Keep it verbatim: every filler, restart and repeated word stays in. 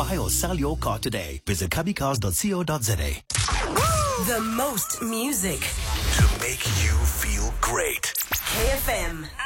buy or sell your car today. Visit kabicars dot co dot za. The most music to make you feel great. K F M.